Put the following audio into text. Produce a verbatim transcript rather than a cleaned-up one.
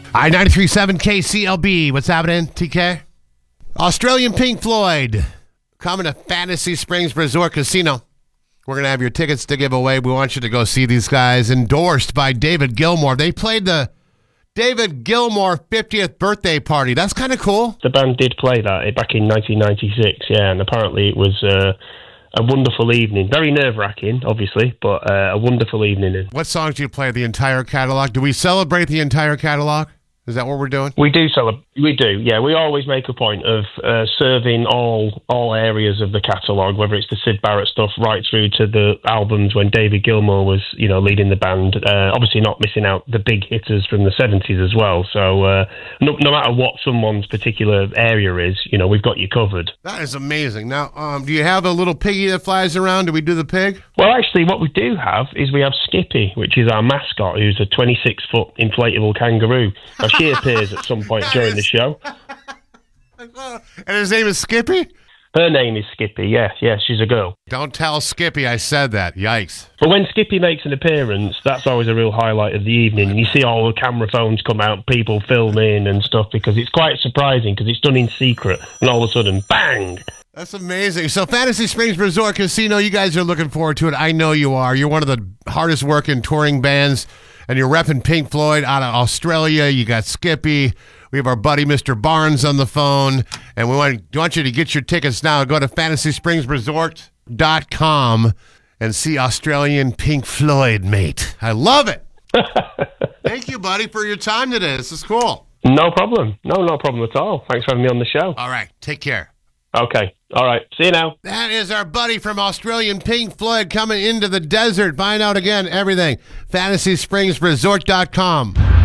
I ninety-three point seven K C L B. What's happening, T K? Australian Pink Floyd coming to Fantasy Springs Resort Casino. We're going to have your tickets to give away. We want you to go see these guys, endorsed by David Gilmour. They played the David Gilmour fiftieth birthday party. That's kind of cool. The band did play that back in nineteen ninety-six, yeah, and apparently it was uh, a wonderful evening. Very nerve-wracking, obviously, but uh, a wonderful evening. What songs do you play? The entire catalog? Do we celebrate the entire catalog? Is that what we're doing? We do celebrate. We do, yeah. We always make a point of uh, serving all all areas of the catalogue, whether it's the Syd Barrett stuff right through to the albums when David Gilmour was, you know, leading the band. Uh, obviously, not missing out the big hitters from the seventies as well. So, uh, no, no matter what someone's particular area is, you know, we've got you covered. That is amazing. Now, um, do you have a little piggy that flies around? Do we do the pig? Well, actually, what we do have is we have Skippy, which is our mascot, who's a twenty-six foot inflatable kangaroo. Now, she appears at some point during the show. And his name is Skippy? Her name is Skippy, yeah, yeah, she's a girl. Don't tell Skippy I said that. Yikes. But when Skippy makes an appearance, that's always a real highlight of the evening. And you see all the camera phones come out, people filming and stuff, because it's quite surprising, because it's done in secret, and all of a sudden, bang! That's amazing. So Fantasy Springs Resort Casino, you guys are looking forward to it. I know you are. You're one of the hardest working touring bands, and you're repping Pink Floyd out of Australia. You got Skippy. We have our buddy Mister Barnes on the phone, and we want, want you to get your tickets now. Go to fantasy springs resort dot com and see Australian Pink Floyd, mate. I love it. Thank you, buddy, for your time today. This is cool. No problem. No, no problem at all. Thanks for having me on the show. All right. Take care. Okay. All right. See you now. That is our buddy from Australian Pink Floyd coming into the desert. Find out again everything. fantasy springs resort dot com.